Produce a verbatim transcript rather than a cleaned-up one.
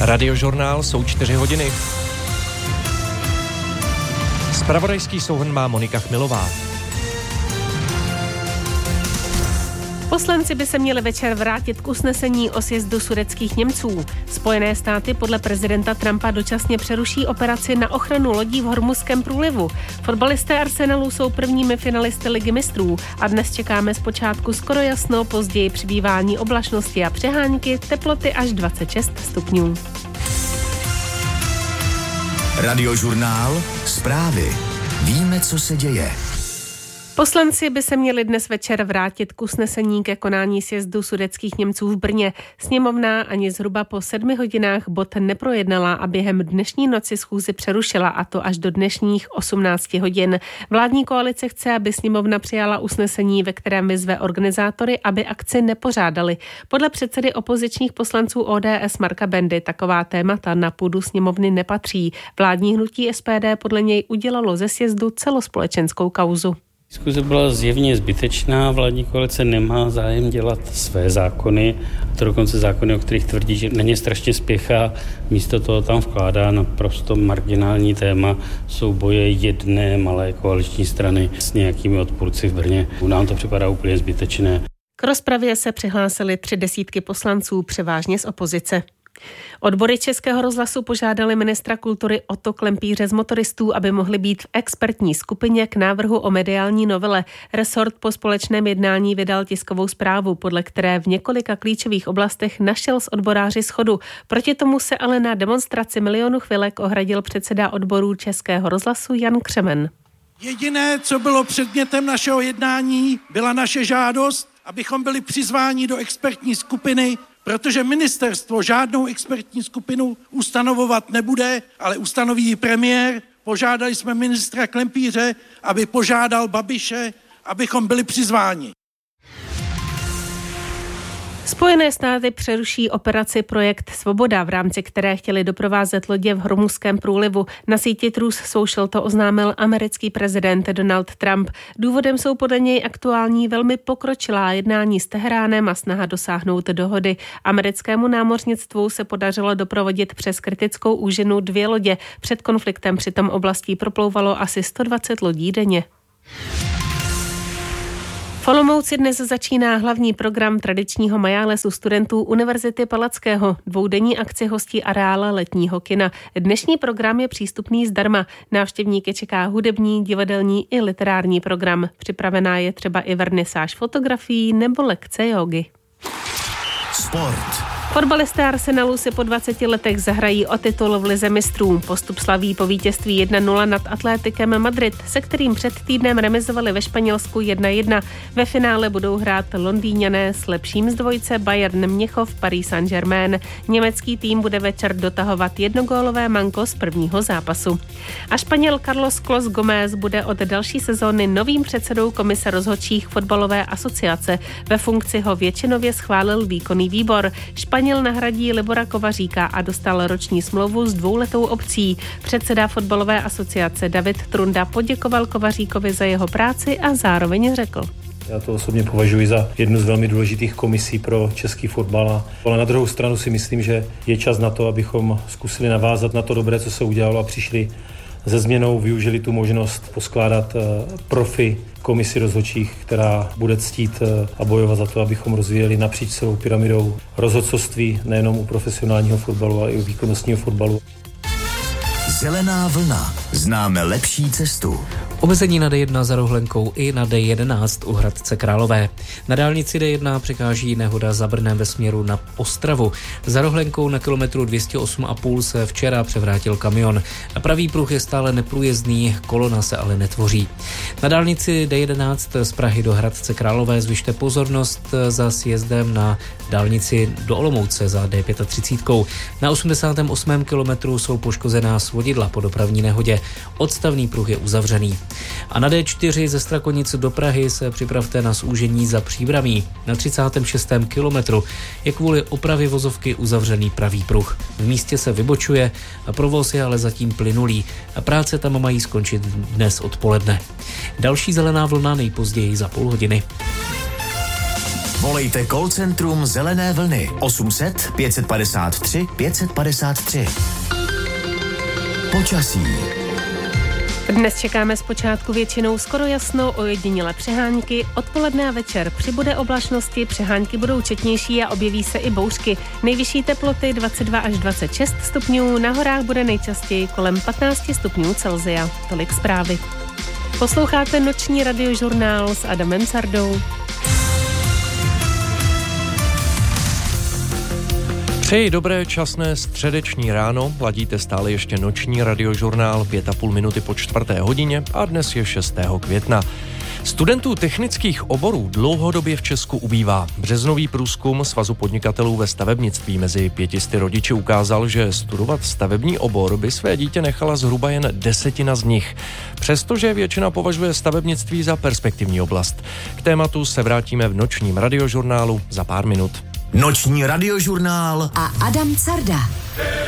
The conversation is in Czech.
Radiožurnál, jsou čtyři hodiny. Zpravodajský souhrn má Monika Chmilová. Poslanci by se měli večer vrátit k usnesení o sjezdu sudetských Němců. Spojené státy podle prezidenta Trumpa dočasně přeruší operaci na ochranu lodí v Hormuzském průlivu. Fotbalisté Arsenalu jsou prvními finalisty Ligy mistrů a dnes čekáme zpočátku skoro jasno, později přibývání oblačnosti a přehánky, teploty až dvacet šest stupňů. Radiožurnál, zprávy. Víme, co se děje. Poslanci by se měli dnes večer vrátit k usnesení ke konání sjezdu sudetských Němců v Brně. Sněmovna ani zhruba po sedmi hodinách bod neprojednala a během dnešní noci schůzi přerušila, a to až do dnešních osmnácti hodin. Vládní koalice chce, aby sněmovna přijala usnesení, ve kterém vyzve organizátory, aby akci nepořádali. Podle předsedy opozičních poslanců O D S Marka Bendy taková témata na půdu sněmovny nepatří. Vládní hnutí S P D podle něj udělalo ze sjezdu celospolečenskou kauzu. Diskuze byla zjevně zbytečná, vládní koalice nemá zájem dělat své zákony, a to dokonce zákony, o kterých tvrdí, že na ně strašně spěchá, místo toho tam vkládá naprosto marginální téma souboje jedné malé koaliční strany s nějakými odpůrci v Brně. Nám to připadá úplně zbytečné. K rozpravě se přihlásili tři desítky poslanců, převážně z opozice. Odbory Českého rozhlasu požádali ministra kultury Otto Klempíře z motoristů, aby mohli být v expertní skupině k návrhu o mediální novele. Resort po společném jednání vydal tiskovou zprávu, podle které v několika klíčových oblastech našel s odboráři shodu. Proti tomu se ale na demonstraci Milionu chvilek ohradil předseda odborů Českého rozhlasu Jan Křemen. Jediné, co bylo předmětem našeho jednání, byla naše žádost, abychom byli přizváni do expertní skupiny, protože ministerstvo žádnou expertní skupinu ustanovovat nebude, ale ustanoví ji premiér. Požádali jsme ministra Klempíře, aby požádal Babiše, abychom byli přizváni. Spojené státy přeruší operaci Projekt Svoboda, v rámci které chtěli doprovázet lodě v Hormuzském průlivu. Na síti Truth Social to oznámil americký prezident Donald Trump. Důvodem jsou podle něj aktuální velmi pokročilá jednání s Teheránem a snaha dosáhnout dohody. Americkému námořnictvu se podařilo doprovodit přes kritickou úžinu dvě lodě. Před konfliktem přitom oblastí proplouvalo asi sto dvacet lodí denně. V Olomouci dnes začíná hlavní program tradičního majálesu studentů Univerzity Palackého. Dvoudenní akci hostí areála letního kina. Dnešní program je přístupný zdarma. Návštěvníky čeká hudební, divadelní i literární program. Připravená je třeba i vernisáž fotografií nebo lekce jógy. Sport. Fotbalisté Arsenalu si po dvaceti letech zahrají o titul v Lize mistrů. Postup slaví po vítězství jedna nula nad Atléticem Madrid, se kterým před týdnem remizovali ve Španělsku jedna jedna. Ve finále budou hrát Londýňané s lepším z dvojce Bayern Mnichov Paris Saint-Germain. Německý tým bude večer dotahovat jednogólové manko z prvního zápasu. A Španěl Carlos Clos Gómez bude od další sezóny novým předsedou komise rozhodčích fotbalové asociace. Ve funkci ho většinově schválil výkonný výbor. Španěl nahradí Libora Kovaříka a dostal roční smlouvu s dvouletou opcí. Předseda fotbalové asociace David Trunda poděkoval Kovaříkovi za jeho práci a zároveň řekl: Já to osobně považuji za jednu z velmi důležitých komisí pro český fotbal, ale na druhou stranu si myslím, že je čas na to, abychom zkusili navázat na to dobré, co se udělalo, a přišli se změnou, využili tu možnost poskládat profi komisi rozhodčích, která bude ctít a bojovat za to, abychom rozvíjeli napříč celou pyramidou rozhodcovství nejenom u profesionálního fotbalu, ale i u výkonnostního fotbalu. Zelená vlna. Známe lepší cestu. Omezení na D jedna za Rohlenkou i na D jedenáct u Hradce Králové. Na dálnici D jedna překáží nehoda za Brnem ve směru na Ostravu. Za Rohlenkou na kilometru dvě stě osm a půl se včera převrátil kamion. Pravý pruh je stále neprůjezdný, kolona se ale netvoří. Na dálnici D jedenáct z Prahy do Hradce Králové zvyšte pozornost za sjezdem na dálnici do Olomouce za D třicet pět. Na osmdesátém osmém kilometru jsou poškozená svodidla po dopravní nehodě. Odstavný pruh je uzavřený. A na D čtyři ze Strakonic do Prahy se připravte na zúžení za Příbramí. Na třicátém šestém kilometru je kvůli opravě vozovky uzavřený pravý pruh. V místě se vybočuje, a provoz je ale zatím plynulý. A práce tam mají skončit dnes odpoledne. Další zelená vlna nejpozději za půl hodiny. Volejte call centrum Zelené vlny osm set pět padesát tři pět padesát tři. Počasí. Dnes čekáme zpočátku většinou skoro jasno, ojedinělé přehánky, odpoledne a večer přibude oblačnosti, přehánky budou četnější a objeví se i bouřky. Nejvyšší teploty dvacet dva až dvacet šest stupňů, na horách bude nejčastěji kolem patnáct stupňů Celsia. Tolik zprávy. Posloucháte noční radiožurnál s Adamem Sardou. Přeji dobré časné středeční ráno, ladíte stále ještě noční radiožurnál pět a půl minuty po čtvrté hodině a dnes je šestého května. Studentů technických oborů dlouhodobě v Česku ubývá. Březnový průzkum Svazu podnikatelů ve stavebnictví mezi pětisty rodiči ukázal, že studovat stavební obor by své dítě nechala zhruba jen desetina z nich. Přestože většina považuje stavebnictví za perspektivní oblast. K tématu se vrátíme v nočním radiožurnálu za pár minut. Noční radiožurnál a Adam Carda.